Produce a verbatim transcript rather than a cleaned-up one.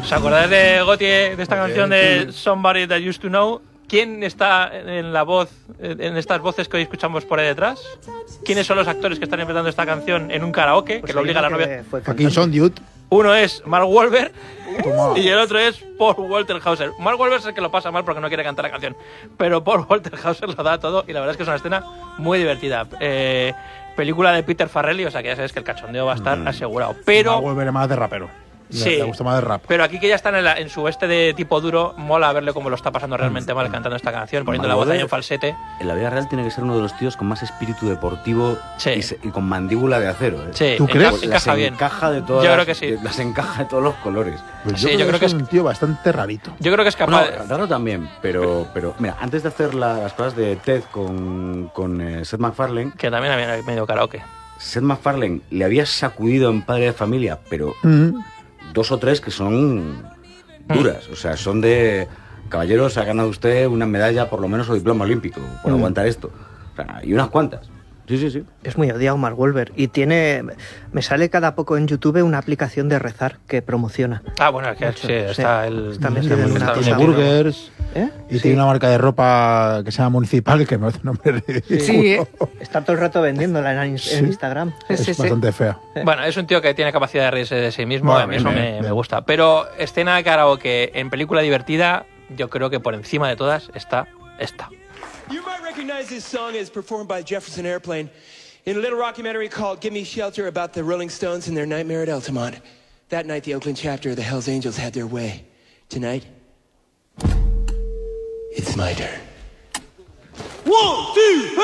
¿Os acordáis de Gautier, de esta canción de Somebody That Used to Know? ¿Quién está en la voz, en estas voces que hoy escuchamos por ahí detrás? ¿Quiénes son los actores que están interpretando esta canción en un karaoke? Pues que lo obliga a la novia. Parkinson, dude. Uno es Mark Wahlberg uh. y el otro es Paul Walter Hauser. Mark Wahlberg es el que lo pasa mal porque no quiere cantar la canción, pero Paul Walter Hauser lo da todo y la verdad es que es una escena muy divertida. Eh, película de Peter Farrelly, o sea que ya sabes que el cachondeo va a estar mm. asegurado. Pero Mark Wahlberg es más de rapero. Sí, le gusta más de rap. Pero aquí que ya está en, el, en su este de tipo duro, mola verle cómo lo está pasando realmente mal cantando esta canción, poniendo Mark la voz ahí Wahlberg, en falsete. En la vida real tiene que ser uno de los tíos con más espíritu deportivo sí. y, se, y con mandíbula de acero. ¿eh? Sí, ¿tú crees? Encaja, encaja bien. Encaja de todas yo las, creo que sí. de, las encaja de todos los colores. Pues sí, yo, creo yo creo que es es un tío bastante rarito. Yo creo que es capaz. No, raro también, pero, pero mira, antes de hacer la, las cosas de Ted con, con eh, Seth MacFarlane, que también había medio karaoke. Seth MacFarlane le había sacudido en Padre de Familia, pero mm. dos o tres que son duras, o sea, son de caballeros, ha ganado usted una medalla por lo menos o diploma olímpico por mm. aguantar esto, o sea, y unas cuantas. Sí, sí, sí. Es muy odiado Mark Wahlberg y tiene, me sale cada poco en YouTube una aplicación de rezar que promociona. Ah, bueno, es que sí, está sí. el está metido en una tiene burgers ¿Eh? y sí. tiene una marca de ropa que se llama Municipal que me hace un nombre ridículo. Sí, ¿eh? Está todo el rato vendiéndola en, en sí. Instagram. Es sí, bastante sí. fea. Bueno, es un tío que tiene capacidad de reírse de sí mismo, bueno, a mí eso me, me gusta. Pero escena de karaoke en película divertida, yo creo que por encima de todas está esta. You might recognize this song as performed by Jefferson Airplane in a little documentary called Give Me Shelter about the Rolling Stones and their nightmare at Altamont. That night, the Oakland chapter of the Hells Angels had their way. Tonight, it's my turn. One, two, three.